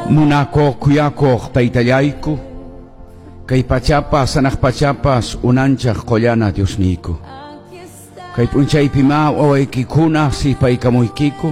Munako kuyako taytallayku, kay pachapas anak pachapas unanchaq qollana Diosniku. Kay p'unchaypima wawaykikuna sipaykamuykiku,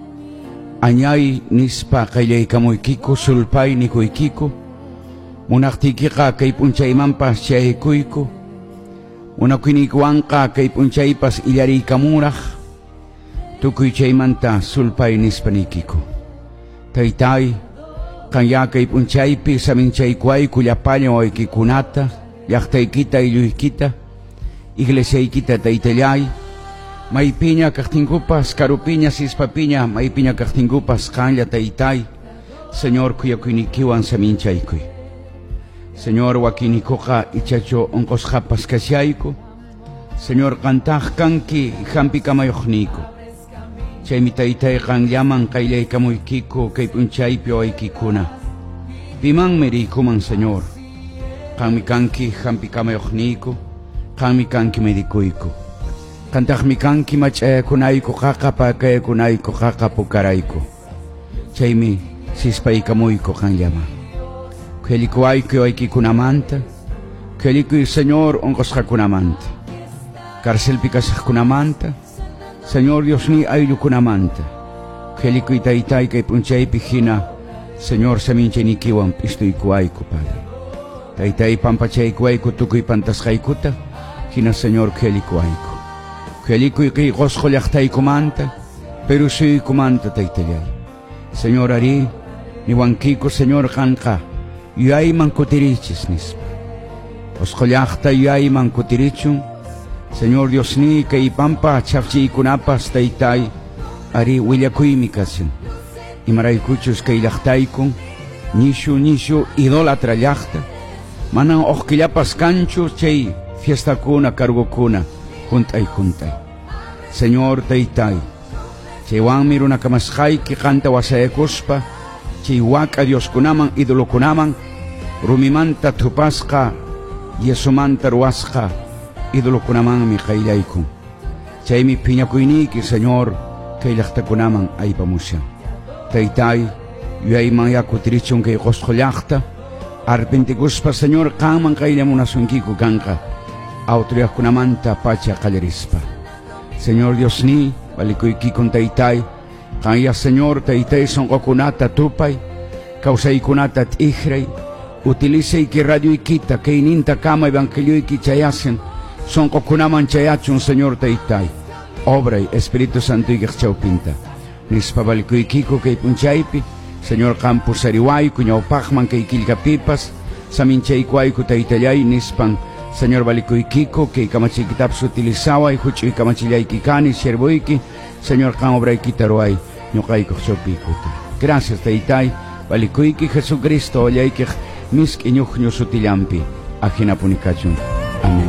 añay nispa qayllaykamuykiku sulpay nikuykiku, munaqtikiqa kay p'unchaymanpas chayakuyku, munakuynikuwanqa kay p'unchaypas illariykamuraq, tukuy chaymanta sulpay nispanikiku. Taytay, kanya kay p'unchaypi saminchaykuayku llapalla wawaykikunata, llaqtaykita illuykita, iglesiaykita taytallay, maypiña kaqtinkupas, karupiña sispapiña, maypiña kaqtinkupas kanlla taytay, Señor kuyakuynikiwan saminchaykuy. Señor wakinikuqa ichacho onqosqapas kasyayku, Señor qantaq kanki hampi kamayuqniku. Chaymi taytay qanllaman qayllaykamuykiku kay p'unchaypi wawaykikuna. Pimanmi riykuman Señor, qanmi kanki hampi kamayuqniku, qanmi kanki medikuyku. Qantaqmi kanki mach'ayakunayku qaqa pakayakunayku qaqa pukarayku. Chaymi sispaykamuyku qanllaman. Qhillikuwayku waykikunamanta, qhillikuy Señor onqosqakunamanta, karcelpi kasaqkunamanta, Señor Diosni ayllukunamanta, qhillikuy taytay kay p'unchaypi hina, Señor saminchaynikiwan p'istuykuwayku Padre. Taytay pampachaykuwayku tukuy pantasqaykuta, hina Señor qhillikuwayku. Qhillikuy kay qosqo llaqtaykumanta, pero suykumanta taytallay. Señor ari, niwankiku Señor qanqa, yuyayman kutirichis nispa. Qosqo llaqta yuyayman kutirichun, Señor Diosni kay pampa chapchiykunapas taytay, ari willakuymi kasun. Imaraykuchus kay llaqtaykun, nishu idolatra llaqta, manan oqkillapas kanchu chay fiestakuna kargukuna juntay. Señor taytay, chaywanmi runakamasqayki qanta wasayakuspa, chay waka Dioskunaman idolokunaman, rumimanta thupasqa, yesumanta ruwasqa, idolokunamanmi qayllaykun. Chaymi phiñakuyniki Señor kay llaqtakunaman aypamushan. Taytay, yuyayman yakutirichun kay qosqo llaqta, arrepentikuspa Señor qanman qayllamunasunkiku kanqa, autoridadkunamanta pacha qallarispa. Señor Diosni, valikuykikun taytay, qanya Señor taytay sonqokunata tupay, kawsaykunata t'ijray, utilisayki radioykita kayninta kama evangelioyki chayasin, sonqokunaman chayachun Señor taytay, obray Espíritu Santo ykaq chawpinta. Nispa valkuykiku kay p'unchaypi, Señor qampusariwayku ñawpaqman kay killkapipas, saminchaykuayku taytallay nispan, Señor valikuykiku kay kamachiykitapas utilizaway, huch'uy kamachillayki kani, sirvuyki, Señor qan obraykita ruway, ñuqaykaq chawpiykuta. Gracias taytay, valikuyki Jesucristo ollaykiq misk'i ñuqñu sutillampi, ajinapunikachun. Amén.